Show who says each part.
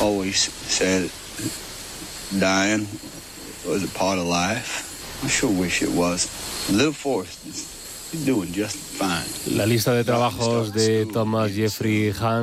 Speaker 1: always said dying was a part of life. I sure wish it was. Little Forrest is doing just fine.
Speaker 2: La lista de trabajos de Thomas Jeffrey Hunt